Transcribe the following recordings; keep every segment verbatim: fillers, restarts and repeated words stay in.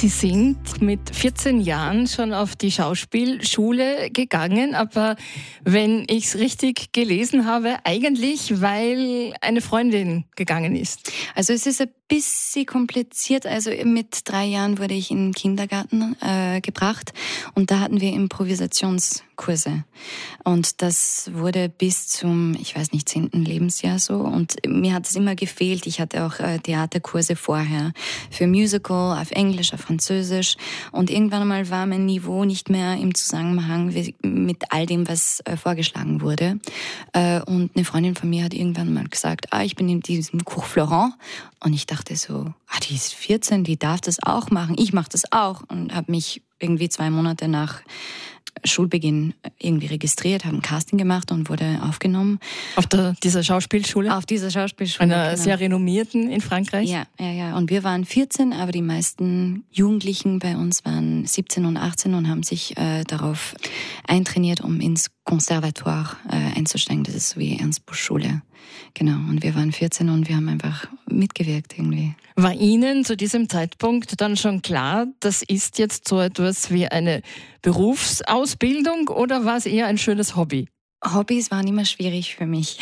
Sie sind mit vierzehn Jahren schon auf die Schauspielschule gegangen, aber wenn ich es richtig gelesen habe, eigentlich, weil eine Freundin gegangen ist. Also es ist ein bisschen kompliziert. Also mit drei Jahren wurde ich in den Kindergarten äh, gebracht und da hatten wir Improvisationskurse. Und das wurde bis zum, ich weiß nicht, zehnten Lebensjahr so. Und mir hat es immer gefehlt. Ich hatte auch äh, Theaterkurse vorher für Musical, auf Englisch, auf Französisch. Und irgendwann einmal war mein Niveau nicht mehr im Zusammenhang mit all dem, was äh, vorgeschlagen wurde. Äh, und eine Freundin von mir hat irgendwann mal gesagt, ah, ich bin in diesem Cours Florent. Und ich dachte so, ah, die ist vierzehn, die darf das auch machen. Ich mache das auch. Und habe mich irgendwie zwei Monate nach Schulbeginn irgendwie registriert, habe ein Casting gemacht und wurde aufgenommen. Auf der, dieser Schauspielschule? Auf dieser Schauspielschule. Einer genau. sehr renommierten in Frankreich? Ja, ja, ja. Und wir waren vierzehn, aber die meisten Jugendlichen bei uns waren siebzehn und achtzehn und haben sich äh, darauf eintrainiert, um ins Conservatoire äh, einzusteigen. Das ist so wie Ernst-Busch-Schule. Genau. Und wir waren vierzehn und wir haben einfach mitgewirkt irgendwie. War Ihnen zu diesem Zeitpunkt dann schon klar, das ist jetzt so etwas wie eine Berufsausbildung oder war es eher ein schönes Hobby? Hobbys waren immer schwierig für mich.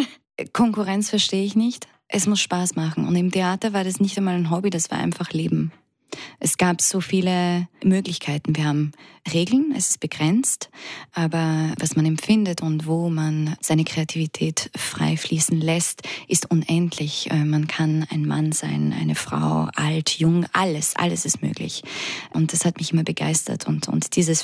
Konkurrenz verstehe ich nicht. Es muss Spaß machen. Und im Theater war das nicht einmal ein Hobby, das war einfach Leben. Es gab so viele Möglichkeiten. Wir haben Regeln, es ist begrenzt, aber was man empfindet und wo man seine Kreativität frei fließen lässt, ist unendlich. Man kann ein Mann sein, eine Frau, alt, jung, alles, alles ist möglich. Und das hat mich immer begeistert und, und dieses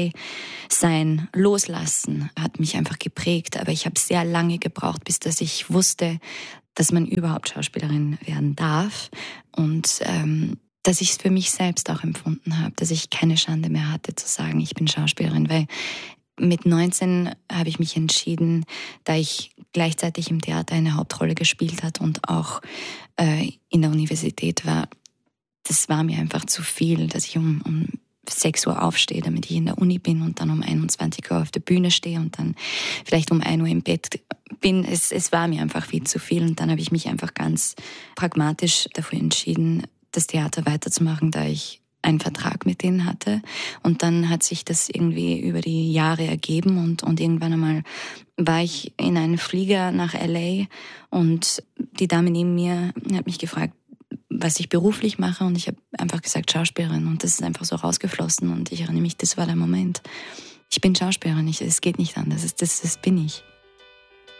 Frei-Sein, Loslassen hat mich einfach geprägt. Aber ich habe sehr lange gebraucht, bis dass ich wusste, dass man überhaupt Schauspielerin werden darf und ähm, dass ich es für mich selbst auch empfunden habe, dass ich keine Schande mehr hatte zu sagen, ich bin Schauspielerin, weil mit neunzehn habe ich mich entschieden, da ich gleichzeitig im Theater eine Hauptrolle gespielt hat und auch äh, in der Universität war. Das war mir einfach zu viel, dass ich um, um sechs Uhr aufstehe, damit ich in der Uni bin und dann um einundzwanzig Uhr auf der Bühne stehe und dann vielleicht um ein Uhr im Bett bin. Es, es war mir einfach viel zu viel und dann habe ich mich einfach ganz pragmatisch dafür entschieden, das Theater weiterzumachen, da ich einen Vertrag mit denen hatte. Und dann hat sich das irgendwie über die Jahre ergeben und, und irgendwann einmal war ich in einem Flieger nach L A und die Dame neben mir hat mich gefragt, was ich beruflich mache und ich habe einfach gesagt Schauspielerin und das ist einfach so rausgeflossen und ich erinnere mich, das war der Moment. Ich bin Schauspielerin, es geht nicht anders, das, das bin ich.